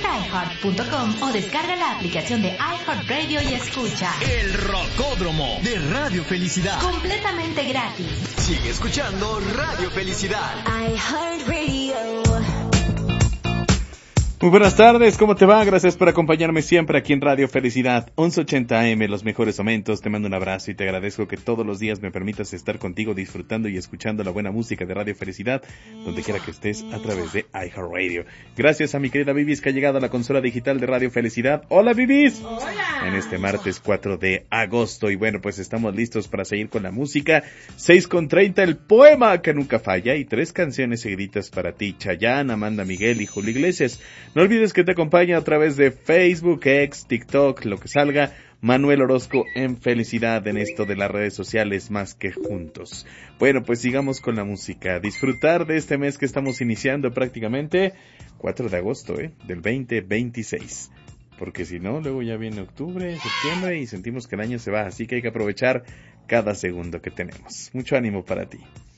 iHeart.com o descarga la aplicación de iHeartRadio y escucha El Rocódromo de Radio Felicidad. completamente gratis. Sigue escuchando Radio Felicidad. iHeartRadio. Muy buenas tardes, ¿cómo te va? Gracias por acompañarme siempre aquí en Radio Felicidad 1180 AM, los mejores momentos. Te mando un abrazo y te agradezco que todos los días me permitas estar contigo disfrutando y escuchando la buena música de Radio Felicidad, donde quiera que estés a través de iHeartRadio. Gracias a mi querida Bibis que ha llegado a la consola digital de Radio Felicidad. ¡Hola, Bibis! ¡Hola! En este martes 4 de agosto y bueno, pues estamos listos para seguir con la música. 6:30, el poema que nunca falla y 3 canciones seguiditas para ti, Chayanne, Amanda Miguel y Julio Iglesias. No olvides que te acompaña a través de Facebook, X, TikTok, lo que salga, Manuel Orozco en Felicidad en esto de las redes sociales más que juntos. Bueno, pues sigamos con la música. Disfrutar de este mes que estamos iniciando prácticamente 4 de agosto, del 2026. Porque si no, luego ya viene octubre, septiembre y sentimos que el año se va. Así que hay que aprovechar cada segundo que tenemos. Mucho ánimo para ti.